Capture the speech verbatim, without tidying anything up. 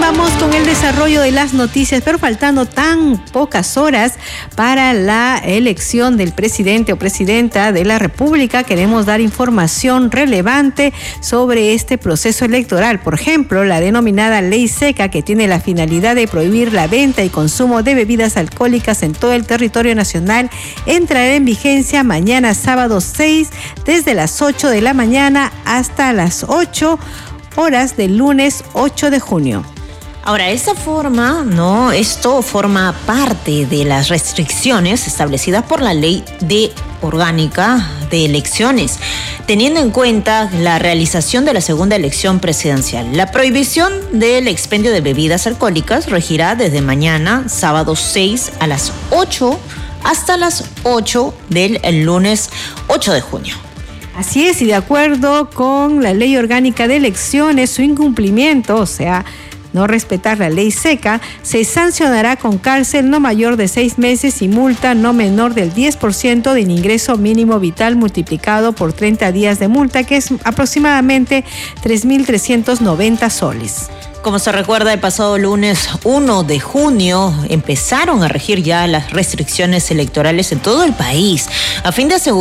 Vamos con el desarrollo de las noticias, pero faltando tan pocas horas para la elección del presidente o presidenta de la República, queremos dar información relevante sobre este proceso electoral. Por ejemplo, la denominada Ley Seca, que tiene la finalidad de prohibir la venta y consumo de bebidas alcohólicas en todo el territorio nacional, entrará en vigencia mañana sábado seis, desde las ocho de la mañana hasta las ocho horas del lunes ocho de junio. Ahora, esta forma, no, esto forma parte de las restricciones establecidas por la Ley de Orgánica de Elecciones, teniendo en cuenta la realización de la segunda elección presidencial. La prohibición del expendio de bebidas alcohólicas regirá desde mañana, sábado seis, a las ocho hasta las ocho del lunes ocho de junio. Así es, y de acuerdo con la Ley Orgánica de Elecciones, su incumplimiento, o sea, no respetar la ley seca, se sancionará con cárcel no mayor de seis meses y multa no menor del diez por ciento del ingreso mínimo vital multiplicado por treinta días de multa, que es aproximadamente tres mil trescientos noventa soles. Como se recuerda, el pasado lunes uno de junio empezaron a regir ya las restricciones electorales en todo el país, a fin de asegurar